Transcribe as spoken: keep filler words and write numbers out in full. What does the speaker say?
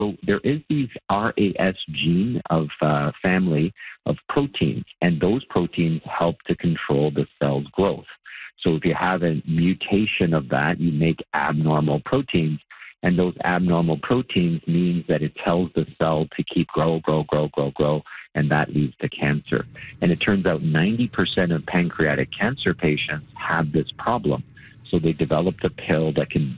So there is these R A S gene of uh, family of proteins, and those proteins help to control the cell's growth. So if you have a mutation of that, you make abnormal proteins, and those abnormal proteins means that it tells the cell to keep grow, grow, grow, grow, grow, and that leads to cancer. And it turns out ninety percent of pancreatic cancer patients have this problem. So they developed a pill that can